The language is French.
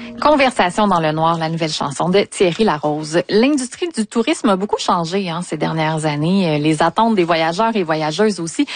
Conversation dans le noir, la nouvelle chanson de Thierry Larose. L'industrie du tourisme a beaucoup changé ces dernières années. Les attentes des voyageurs et voyageuses aussi